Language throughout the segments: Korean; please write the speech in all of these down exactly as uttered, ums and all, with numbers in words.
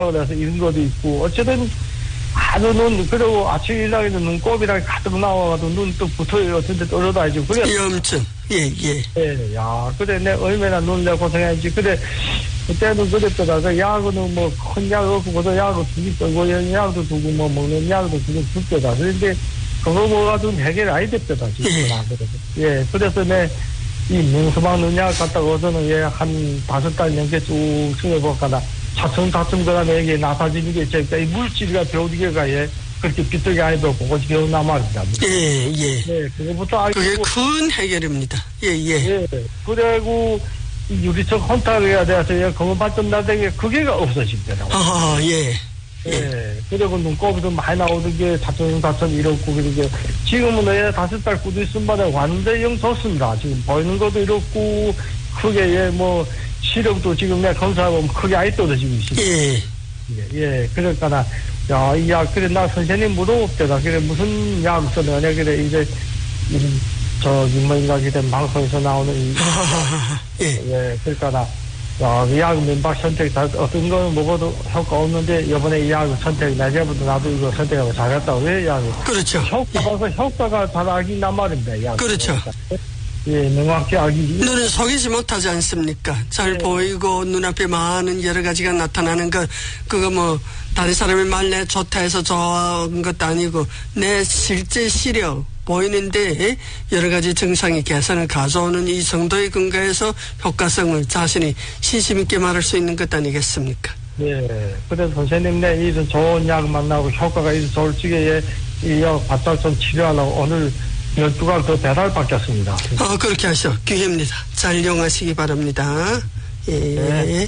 그래서 이런 것도 있고 어쨌든 아주 눈 그리고 아침 일어나기도 눈곱이랑 가득 나와가지고 눈 또 붙어요. 어쩐데 떨어다니죠. 그래. 염증. 예, 예. 예, 야, 그래 내 얼마나 눈 내가 고생했지. 그래 그때는 그랬더라. 그 약은 뭐 큰 약 없고 그도 약을 두기 떨고 약도 두고 뭐 먹는 약도 두고 줬더라. 그런데 그거 먹어가지고 해결 아이 됐더라. 지금 예. 안 그래도. 예, 그래서 내 이 명수방 눈약 갔다가 어서는 예, 한 다섯 달 넘게 쭉 생겨볼까나. 차츰차츰 그다음에 이게 나타지는 게 제가 이 물질이가 배우기가 예 그렇게 비뚤게 아니고 그것이 배우나 말입니다. 예, 예. 네, 그거부터 알고. 그게 큰 해결입니다. 예, 예. 예. 그리고 이 유리척 혼탁해야 돼서 예, 그거 발전 나되게 그게가 없어지더라고요. 아, 예. 예. 예. 그리고 눈곱이 좀 많이 나오던 게 차츰차츰 이렇고 그러게 지금은 예 다섯 달 꾸준히 쓴바다 왔는데 영 좋습니다. 지금 보이는 것도 이렇고 크게 예 뭐. 시력도 지금 내가 검사해보면 크게 아예 떨어지고 있습니다. 예. 예, 예. 그러니까, 야, 이 약, 그래, 나 선생님 물어봅대다. 그래, 무슨 약 써냐. 내가 그래, 이제, 음, 저기, 뭐인가, 그때 방송에서 나오는 이, 예. 예, 그러니까, 나, 야, 이 약 면박 선택 다, 어떤 거는 먹어도 효과 없는데, 이번에 이 약 선택, 내년부터 나도 이거 선택하고 잘했다고. 왜, 약 그렇죠. 효과가, 예. 효과가 잘 알긴단 말입니다, 이 약. 그렇죠. 예, 명확히 알기. 눈은 속이지 못하지 않습니까? 잘 네. 보이고 눈앞에 많은 여러 가지가 나타나는 것, 그거 뭐 다른 사람의 말내 좋다 해서 좋은 것도 아니고 내 실제 시력 보이는데 여러 가지 증상의 개선을 가져오는 이 정도의 근거에서 효과성을 자신이 신심 있게 말할 수 있는 것 아니겠습니까? 네. 그래서 선생님 내 이런 좋은 약 만나고 효과가 있어 좋을 적에 이 약 바짝 좀 치료하려고 오늘 열두 강 더 배달 받겠습니다. 어, 그렇게 하셔. 기회입니다. 잘 이용하시기 바랍니다. 예. 네,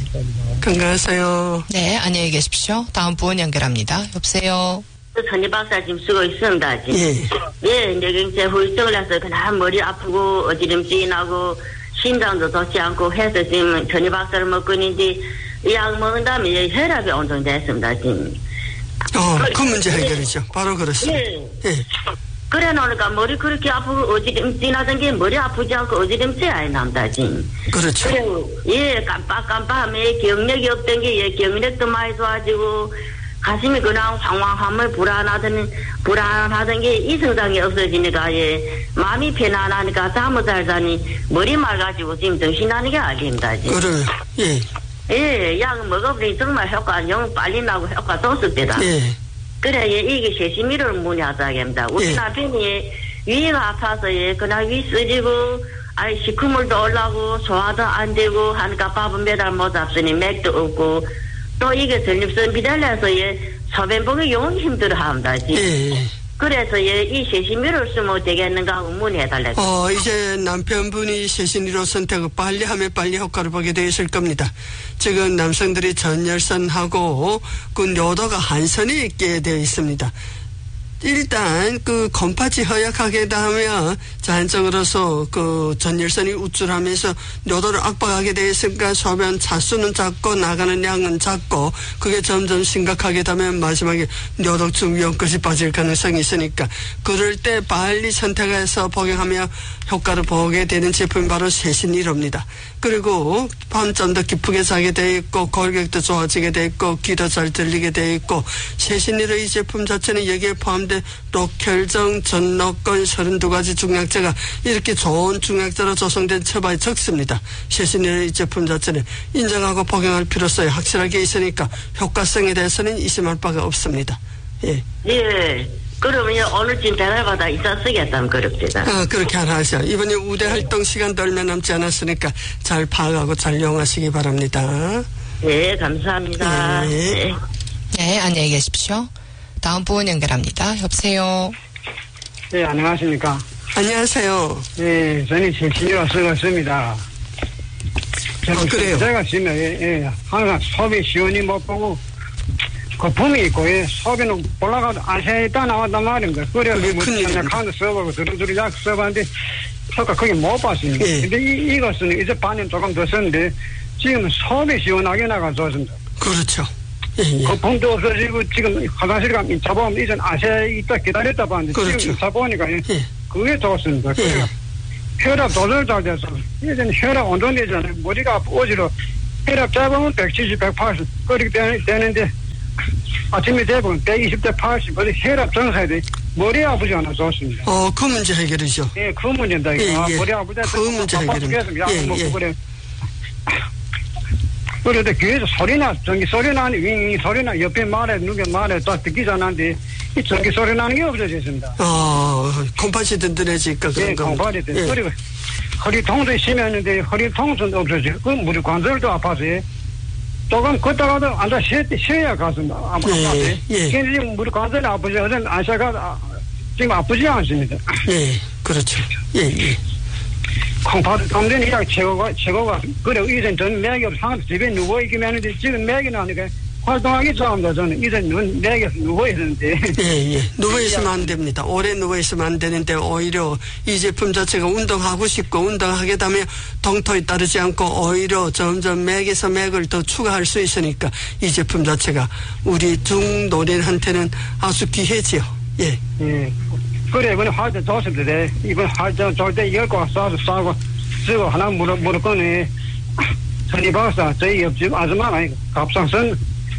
건강하세요. 네, 안녕히 계십시오. 다음 부원 연결합니다. 여보세요. 전이 박사 지금 쓰고 있습니다. 지금. 예. 예, 이제 이제 후유증을 해서 그냥 머리 아프고 어지럼증이 나고 심장도 좋지 않고 해서 지금 전이 박사를 먹고 있는데 이 약 먹은 다음에 혈압이 어느 정도 됐습니다. 지금. 어, 그 문제 해결이죠. 바로 그렇습니다. 예. 예. 그래 놓으니까 머리 그렇게 아프고 어지럼증 나던 게 머리 아프지 않고 어지럼증이 아니 납니다 지금. 그렇죠. 그리고 예 깜빡깜빡하면 경력이 없던 게 예 경력도 많이 좋아지고 가슴이 그냥 황황함을 불안하던 불안하던 게 이성장이 없어지니까 예 마음이 편안하니까 잠을 잘 자니 머리 맑아지고 지금 정신 나는 게 아닙니다 지금. 그래. 예. 예, 약 먹어보니 정말 효과 영 빨리 나고 효과 좋습니다. 예. 그래, 예, 이게 세심이를 문의하자겠습니다. 우리 예. 남편이 위가 아파서, 예, 그날 위 쓰지고, 아니, 시커물도 올라고, 소화도 안 되고, 하니까 밥은 매달 못 잡으니 맥도 없고, 또 이게 전립선 비달려서, 예, 소변복이 영 힘들어 합니다, 지금. 예. 그래서, 예, 이 세심이를 쓰면 되겠는가 하고 문의해달라고. 어, 이제 남편분이 세신이로 선택을 빨리 하면 빨리 효과를 보게 되어 있을 겁니다. 지금 남성들이 전열선하고 그 뇨도가 한선이 있게 되어 있습니다. 일단 그 곰파치 허약하게 되면 자연적으로서 그 전열선이 우쭐하면서 뇨도를 압박하게 되어 있으니까 소변 차수는 작고 나가는 양은 작고 그게 점점 심각하게 되면 마지막에 뇨독증 위험까지 빠질 가능성이 있으니까 그럴 때 빨리 선택해서 복용하며 효과를 보게 되는 제품이 바로 세신이로입니다. 그리고 밤잠도 깊게 자게 되어 있고 골격도 좋아지게 되어 있고 귀도 잘 들리게 되어 있고 세신이로 이 제품 자체는 여기에 포함된 녹혈정, 전노권 서른두 가지 중약제가 이렇게 좋은 중약제로 조성된 처방이 적습니다. 세신이로 이 제품 자체는 인정하고 복용할 필요성이 확실하게 있으니까 효과성에 대해서는 의심할 바가 없습니다. 예. 예. 그러면 오늘 지금 배달받아 이사 쓰겠다면 그럽니다. 아, 그렇게 하나 하죠. 이번에 우대 활동 시간도 얼마 남지 않았으니까 잘 파악하고 잘 이용하시기 바랍니다. 네, 감사합니다. 네. 네. 네, 안녕히 계십시오. 다음 부원 연결합니다. 여보세요. 네, 안녕하십니까. 안녕하세요. 네, 저는 진심으로 쓰고 있습니다. 어, 그래요? 제가 지금, 예, 예, 항상 소비 시원히 못 보고, 거품이 있고, 예, 소비는 올라가도 안세 있다 나왔단 말입니다. 그래서 그게 뭐, 큰일입니다. 그냥 카드 써보고, 두루두루 약 써봤는데, 효과 크게 못 봤습니다. 예. 근데 이, 이것은 이제 반년 조금 더 썼는데, 지금 소비 시원하게 나가 좋습니다. 그렇죠. 예, 예. 거품도 없어지고, 지금 화장실 가면 잡아보면 이전 안세 있다 기다렸다 봤는데, 그렇죠. 지금 잡아보니까, 예, 예. 그게 좋습니다. 예. 그래요. 혈압 조절 잘 돼서 예전에 혈압 온도되잖아요. 머리가 어지러 혈압 잡으면 백칠십, 백팔십 그렇게 되는데 아침에 되고 백이십 대 팔십, 어디 혈압 증상이 머리 아프지 않아 좋습니다. 어, 그 문제 해결이죠. 예, 그 문제다. 예, 아, 예. 머리 아프다. 그 문제 해결입니다. 예, 먹고 예. 그래. 그래도 귀에서 소리나, 전기 소리 나는, 윙윙 소리나, 옆에 말에, 누가 말에, 또 듣기 전한데, 이 전기 소리 나는 게 없어졌습니다. 어, 콩팥이 든든해지니까 그런 예, 겁니다. 콩팥이 든 예. 그리고 허리 통도 심했는데, 허리 통증도 없어지고, 그 무릎 관절도 아파서, 조금 걷다가도 앉아 쉬, 쉬어야 가슴다. 아파, 예, 아파서. 예. 근데 지금 무릎 관절이 아프지, 어제는 안샤가, 아, 지금 아프지 않습니다. 예, 그렇죠. 예, 예. 콩팥 통증이 약 최고가, 최고가, 그래, 이전 전 맥이 없어, 집에 누워있기만 하는데, 지금 맥이 나니까, 활동하기 좋아합니다. 저는 이전 눈 맥에서 누워있었는데. 예, 예. 누워있으면 안 됩니다. 오래 누워있으면 안 되는데, 오히려 이 제품 자체가 운동하고 싶고, 운동하게 되면 동토에 따르지 않고, 오히려 점점 맥에서 맥을 더 추가할 수 있으니까, 이 제품 자체가 우리 중노인한테는 아주 귀해지요. 예. 예. 그래, 이번에 활동 좋습니다. 네. 이번 활동 좋을 때 이걸 꼭 싸서 싸고, 쓰고, 하나 물어, 물었거니, 전이 박사, 저희 옆집 아줌마가 갑상선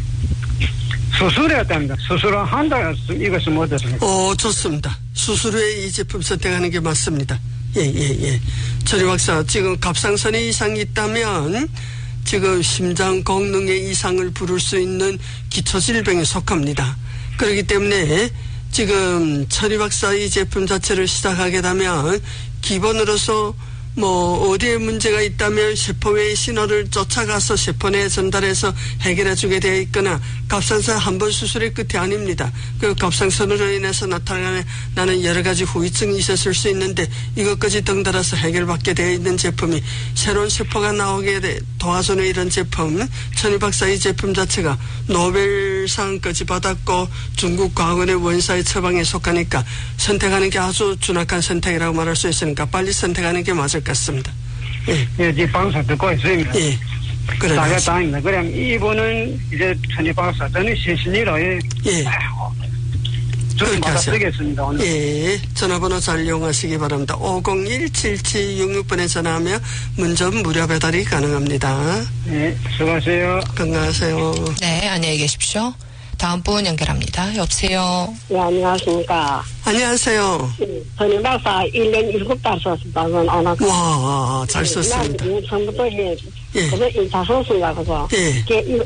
수술했답니다. 수술을 한다, 이것은 못했습니다. 어, 좋습니다. 수술 후에 이 제품 선택하는 게 맞습니다. 예, 예, 예. 전희 박사, 지금 갑상선에 이상이 있다면, 지금 심장功能의 이상을 부를 수 있는 기초질병에 속합니다. 그렇기 때문에, 지금 천희 박사 이 제품 자체를 시작하게 되면 기본으로서 뭐 어디에 문제가 있다면 세포외의 신호를 쫓아가서 세포 내에 전달해서 해결해 주게 되어 있거나 갑상선 한 번 수술의 끝이 아닙니다. 그 갑상선으로 인해서 나타나는 여러 가지 후유증이 있었을 수 있는데 이것까지 덩달아서 해결받게 되어 있는 제품이 새로운 세포가 나오게 돼 도와주는 이런 제품 천희 박사 이 제품 자체가 노벨상까지 받았고 중국 과학원의 원사의 처방에 속하니까 선택하는 게 아주 준확한 선택이라고 말할 수 있으니까 빨리 선택하는 게 맞을 것 같습니다. 예, 예, 이 방송 듣고 있습니다. 예. 그래. 다가 다닙니다. 그럼 이분은 이제 천희 박사, 저는 시신이로, 예. 예. 좀 그렇게 하세요. 받아쓰겠습니다, 오늘. 예. 전화번호 잘 이용하시기 바랍니다. 오공일 칠칠육육 번에 전화하면 문전 무료 배달이 가능합니다. 예, 수고하세요. 건강하세요. 네, 안녕히 계십시오. 다음 분 연결합니다. 여보세요. 네, 안녕하십니까. 안녕하세요. 전임 박사 일 년 일곱 달 썼습니다. 그건 안 하고. 와, 잘 썼습니다. 난 처음부터 예, 예. 그거 인사 썼습니다. 그거. 예.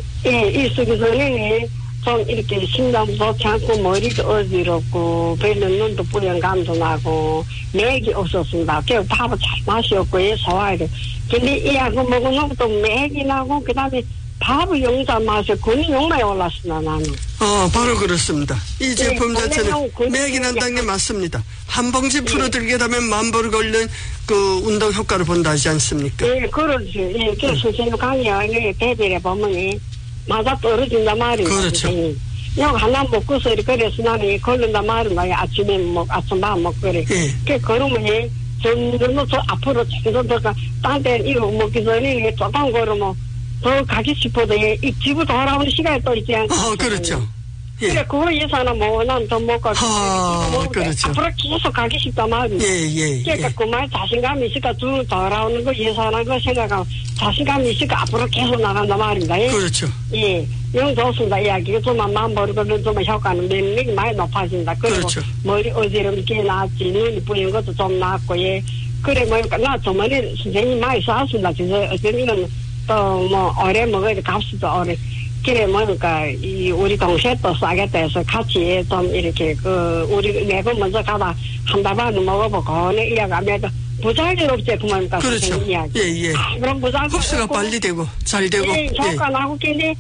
예, 일수기 선생님이 좀 이렇게 심장도 괜찮고 머리도 어지럽고 배는 눈도 뿌연감도 나고 맥이 없었습니다. 그래서 밥을 잘 마셨고 예, 소화를. 근데 이 약을 먹으면 또 맥이 나고 그다음에 밥을 용자 마셔 근이 용만이 올랐습니다. 나는. 어, 바로 그렇습니다. 이 제품 네, 자체는 원래는 그- 맥이 난다는 게 맞습니다. 한 봉지 풀어들게 되면 만보를 걸린 그 운동 효과를 본다 하지 않습니까? 예, 그렇지. 예, 그 선생님 강의에 대비해 보면 맞아 떨어진단 말이에요. 그렇죠. 이거 하나 먹고서 이렇게 그래서 나는 걸린단 말이에요. 아침에 먹, 아침 밥 먹고 그래. 예. 그 그러면 점점 더 앞으로 점점 더 딴 데 이거 먹기 전에 조금 걸으면 더 가기 싶어도 이 집으로 돌아오는 시간이 또 있지 않습니까? 아, 그렇죠. 예. 그래, 그거 예산은 뭐, 난 더 못 가고. 아, 그렇죠. 앞으로 계속 가기 싶단 말이에요. 예, 예, 그러니까 예. 그말 자신감이 있으니까 쭉 돌아오는 거 예산한 거 생각하고 자신감이 있으니까 앞으로 계속 나간단 말입니다. 예. 그렇죠. 예. 이건 좋습니다. 이야기가 좀만 마음 버리고 좀 효과는 능력이 많이 높아진다. 그리고 그렇죠. 머리 어지럽게 나았지, 눈이 부린 것도 좀 나았고, 예. 그래, 뭐, 나 저번에 선생님 많이 쐈습니다. 그래서 어쩌면 또 뭐, 오래 먹어야 값도 오래. 그래, 뭐니까, 이, 우리 동생도 싸겠다 해서 같이 좀 이렇게, 그, 우리 매번 먼저 가다 한 달 반을 먹어보고, 내 이야기 하면 부자기롭지, 그만니까. 그렇죠. 이야기. 예, 예. 아, 그럼 부자기. 흡수가 빨리 되고, 잘 되고. 예, 예. 효과 나고, 근데,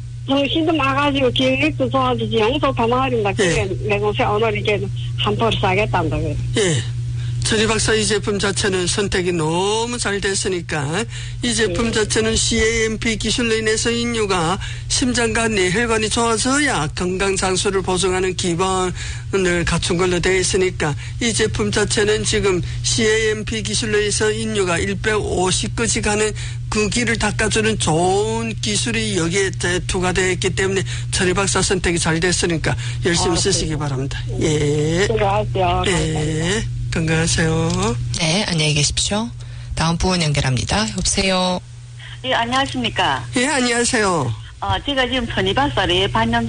정신도 나가지고, 기억력도 좋아지지, 영도 더 말입니다. 그래, 내 동생 오늘 이제 한 포를 싸겠단다, 그래. 예. 천희 박사 이 제품 자체는 선택이 너무 잘 됐으니까 이 제품 네. 자체는 씨에이엠피 기술로 인해서 인류가 심장과 뇌혈관이 좋아져야 건강 장수를 보증하는 기본을 갖춘 걸로 되어 있으니까 이 제품 자체는 지금 씨에이엠피 기술로 인해서 인류가 일백오십까지 가는 그 길을 닦아주는 좋은 기술이 여기에 투가 되어 있기 때문에 천희 박사 선택이 잘 됐으니까 열심히 아, 쓰시기 그래요. 바랍니다. 예. 수고하세요. 예. 건강하세요. 네, 안녕히 계십시오. 다음 분 연결합니다. 여보세요. 예, 안녕하십니까. 예, 안녕하세요. 어, 제가 지금 천희 박사를 반년